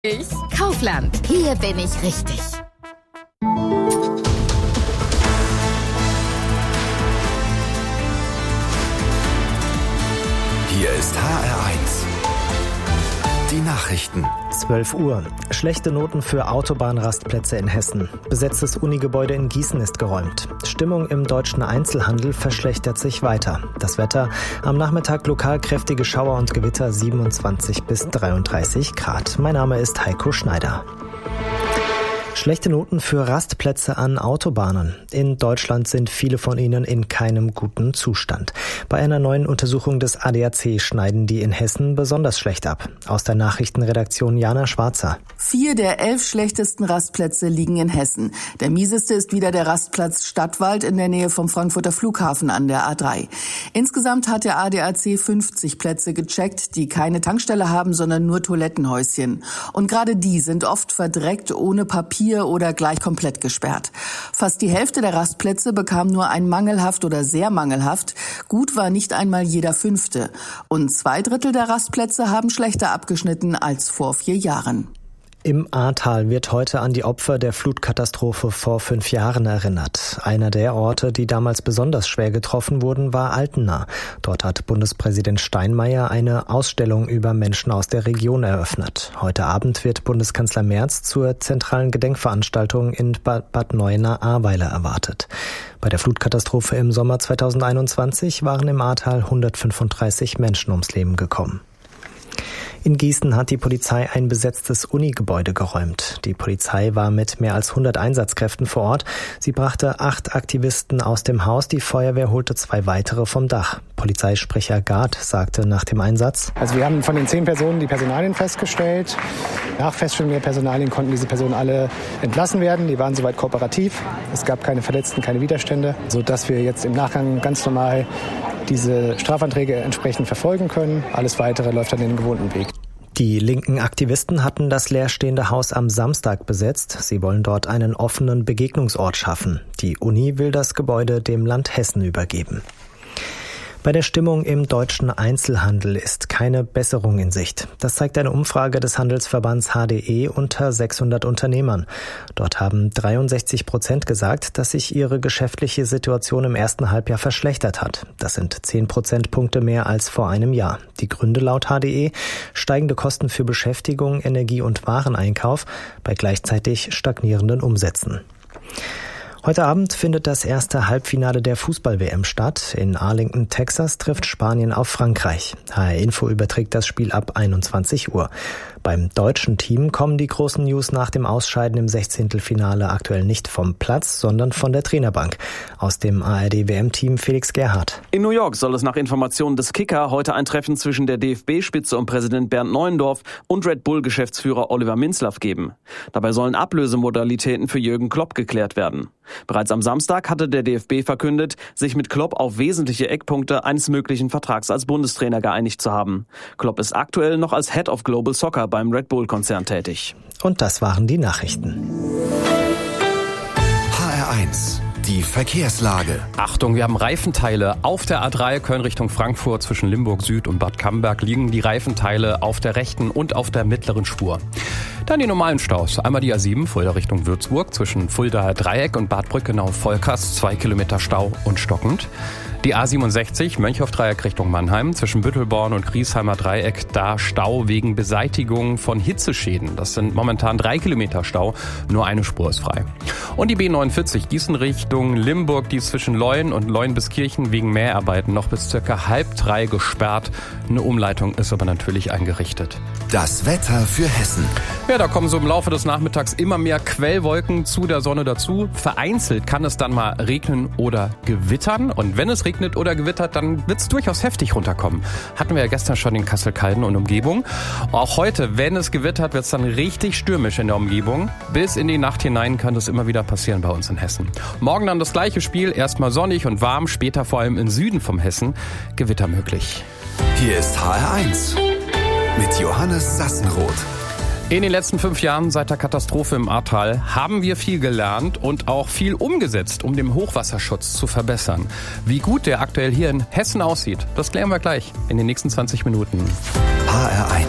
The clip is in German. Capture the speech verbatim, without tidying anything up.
Ich. Kaufland. Hier bin ich richtig. Hier ist H R eins. Die Nachrichten. zwölf Uhr. Schlechte Noten für Autobahnrastplätze in Hessen. Besetztes Unigebäude in Gießen ist geräumt. Stimmung im deutschen Einzelhandel verschlechtert sich weiter. Das Wetter: am Nachmittag lokal kräftige Schauer und Gewitter, siebenundzwanzig bis dreiunddreißig Grad. Mein Name ist Heiko Schneider. Schlechte Noten für Rastplätze an Autobahnen. In Deutschland sind viele von ihnen in keinem guten Zustand. Bei einer neuen Untersuchung des A D A C schneiden die in Hessen besonders schlecht ab. Aus der Nachrichtenredaktion Jana Schwarzer. Vier der elf schlechtesten Rastplätze liegen in Hessen. Der mieseste ist wieder der Rastplatz Stadtwald in der Nähe vom Frankfurter Flughafen an der A drei. Insgesamt hat der A D A C fünfzig Plätze gecheckt, die keine Tankstelle haben, sondern nur Toilettenhäuschen. Und gerade die sind oft verdreckt, ohne Papier oder gleich komplett gesperrt. Fast die Hälfte der Rastplätze bekam nur ein mangelhaft oder sehr mangelhaft. Gut war nicht einmal jeder fünfte. Und zwei Drittel der Rastplätze haben schlechter abgeschnitten als vor vier Jahren. Im Ahrtal wird heute an die Opfer der Flutkatastrophe vor fünf Jahren erinnert. Einer der Orte, die damals besonders schwer getroffen wurden, war Altena. Dort hat Bundespräsident Steinmeier eine Ausstellung über Menschen aus der Region eröffnet. Heute Abend wird Bundeskanzler Merz zur zentralen Gedenkveranstaltung in Bad Neuenahr-Ahrweiler erwartet. Bei der Flutkatastrophe im Sommer zweitausendeinundzwanzig waren im Ahrtal hundertfünfunddreißig Menschen ums Leben gekommen. In Gießen hat die Polizei ein besetztes Unigebäude geräumt. Die Polizei war mit mehr als hundert Einsatzkräften vor Ort. Sie brachte acht Aktivisten aus dem Haus. Die Feuerwehr holte zwei weitere vom Dach. Polizeisprecher Gard sagte nach dem Einsatz: Also wir haben von den zehn Personen die Personalien festgestellt. Nach Feststellung der Personalien konnten diese Personen alle entlassen werden. Die waren soweit kooperativ. Es gab keine Verletzten, keine Widerstände, sodass wir jetzt im Nachgang ganz normal diese Strafanträge entsprechend verfolgen können. Alles Weitere läuft dann den gewohnten Weg. Die linken Aktivisten hatten das leerstehende Haus am Samstag besetzt. Sie wollen dort einen offenen Begegnungsort schaffen. Die Uni will das Gebäude dem Land Hessen übergeben. Bei der Stimmung im deutschen Einzelhandel ist keine Besserung in Sicht. Das zeigt eine Umfrage des Handelsverbands H D E unter sechshundert Unternehmern. Dort haben dreiundsechzig Prozent gesagt, dass sich ihre geschäftliche Situation im ersten Halbjahr verschlechtert hat. Das sind zehn Prozentpunkte mehr als vor einem Jahr. Die Gründe laut H D E: steigende Kosten für Beschäftigung, Energie- und Wareneinkauf bei gleichzeitig stagnierenden Umsätzen. Heute Abend findet das erste Halbfinale der Fußball-W M statt. In Arlington, Texas, trifft Spanien auf Frankreich. H R Info überträgt das Spiel ab einundzwanzig Uhr. Beim deutschen Team kommen die großen News nach dem Ausscheiden im Sechzehntelfinale aktuell nicht vom Platz, sondern von der Trainerbank. Aus dem A R D-W M-Team Felix Gerhardt. In New York soll es nach Informationen des Kicker heute ein Treffen zwischen der D F B-Spitze und Präsident Bernd Neuendorf und Red Bull-Geschäftsführer Oliver Minzlaff geben. Dabei sollen Ablösemodalitäten für Jürgen Klopp geklärt werden. Bereits am Samstag hatte der D F B verkündet, sich mit Klopp auf wesentliche Eckpunkte eines möglichen Vertrags als Bundestrainer geeinigt zu haben. Klopp ist aktuell noch als Head of Global Soccer beim Red Bull-Konzern tätig. Und das waren die Nachrichten. H R eins. Die Verkehrslage. Achtung, wir haben Reifenteile auf der A drei Köln Richtung Frankfurt. Zwischen Limburg Süd und Bad Camberg liegen die Reifenteile auf der rechten und auf der mittleren Spur. Dann die normalen Staus. Einmal die A sieben, Fulda Richtung Würzburg, zwischen Fuldaer Dreieck und Bad Brückenau-Volkers, zwei Kilometer Stau und stockend. Die A siebenundsechzig, Mönchhoff-Dreieck Richtung Mannheim, zwischen Büttelborn und Griesheimer Dreieck, da Stau wegen Beseitigung von Hitzeschäden. Das sind momentan drei Kilometer Stau, nur eine Spur ist frei. Und die B neunundvierzig, Gießen Richtung Limburg, die ist zwischen Leuen und Leuenbiskirchen wegen Mäharbeiten noch bis circa halb drei gesperrt. Eine Umleitung ist aber natürlich eingerichtet. Das Wetter für Hessen. Ja, da kommen so im Laufe des Nachmittags immer mehr Quellwolken zu der Sonne dazu. Vereinzelt kann es dann mal regnen oder gewittern. Und wenn es regnet oder gewittert, dann wird es durchaus heftig runterkommen. Hatten wir ja gestern schon in Kassel-Calden und Umgebung. Auch heute, wenn es gewittert, wird es dann richtig stürmisch in der Umgebung. Bis in die Nacht hinein kann das immer wieder passieren bei uns in Hessen. Morgen dann das gleiche Spiel. Erstmal sonnig und warm, später vor allem im Süden vom Hessen Gewitter möglich. Hier ist H R eins mit Johannes Sassenroth. In den letzten fünf Jahren seit der Katastrophe im Ahrtal haben wir viel gelernt und auch viel umgesetzt, um den Hochwasserschutz zu verbessern. Wie gut der aktuell hier in Hessen aussieht, das klären wir gleich in den nächsten zwanzig Minuten. H R eins.